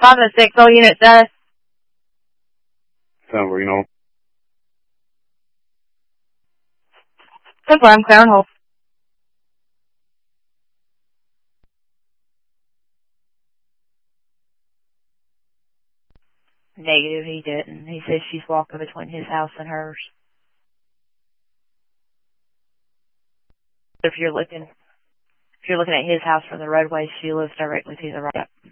506, all units, San Reno. 10-4, I'm clear on hold. Negative, he didn't. He says she's walking between his house and hers. If you're looking at his house from the roadway, she lives directly to the right.